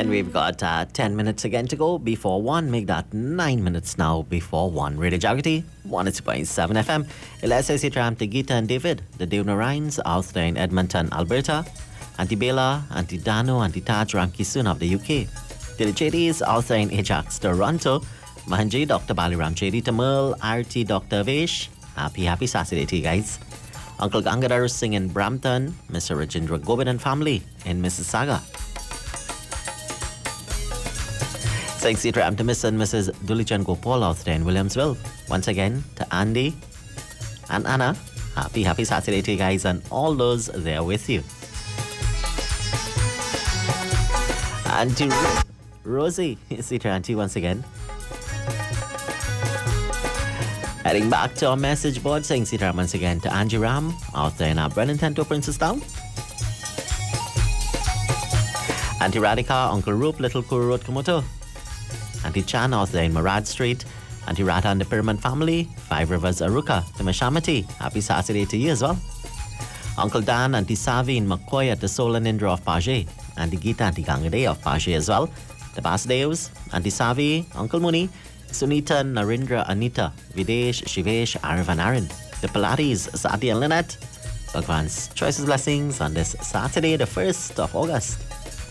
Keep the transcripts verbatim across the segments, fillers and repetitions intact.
And we've got uh, ten minutes again to go before one. Make that nine minutes now before one. Radio Jagati, one oh two point seven F M. Let's say Tram to Gita and David, the Devna Rhines, out there in Edmonton, Alberta. Auntie Bella, Auntie Dano, Auntie Taj Ramkisoon of the U K. To the J Ds out there in Ajax, Toronto. Mahanji, Doctor Baliram J D Tamil, R T Doctor Vesh. Happy, happy Saturday to you guys. Uncle Gangadhar Singh in Brampton, Mister Rajendra Govind and family in Mississauga. Thanks to Mister Miss and Missus Dulichan Gopal out there in Williamsville. Once again to Andy and Anna. Happy, happy Saturday to you guys and all those there with you. And to Ro- Rosie, see to Auntie once again. Heading back to our message board, saying Sitaram once again to Angie Ram out there in our Brennan Tanto Princestown. Auntie Radhika, Uncle Roop, Little Kuru Road Komoto. Auntie Chan out there in Marad Street. Auntie Rata and the Pyramid family, Five Rivers Aruka, to Mashamati. Happy Saturday to you as well. Uncle Dan, Auntie Savi in McCoy at the Solan Indra of Page. Auntie Geeta, Auntie Gangade of Page as well. The Basdeos, Auntie Savi, Uncle Muni, Sunita, Narendra, Anita, Videsh, Shivesh, Aravan Aaron. The Pilates, Sati and Lynette. Bhagwan's choices blessings on this Saturday, the first of August.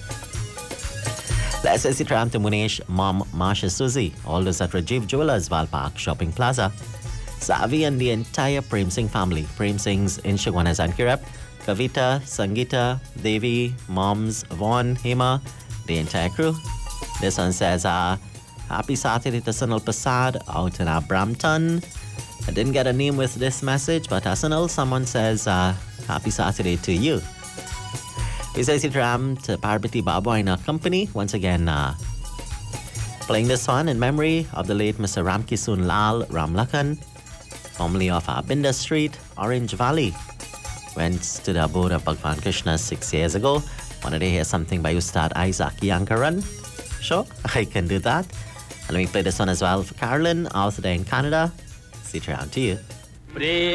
Let's say Sitram to Munesh, Mom, Marsha, Susie, all those at Rajiv Jewelers, Val Park Shopping Plaza. Savi and the entire Prem Singh family. Prem Singhs in Shagwanas and Kirap. Kavita, Sangita, Devi, Moms, Vaughn, Hema, the entire crew. This one says, uh, Happy Saturday to Sunil Prasad out in our Brampton. I didn't get a name with this message, but Sunil, someone says, uh, Happy Saturday to you. We say Sitram to Parvati Babu in our company. Once again, uh, playing this one in memory of the late Mister Ramkisoon Lal Ramlakan, formerly of Abinda Street, Orange Valley. Went to the abode of Bhagwan Krishna six years ago. Wanted to hear something by Ustad Isaac Yankaran? Sure, I can do that. And let me play this one as well for Carolyn out there in Canada. Sitram to you.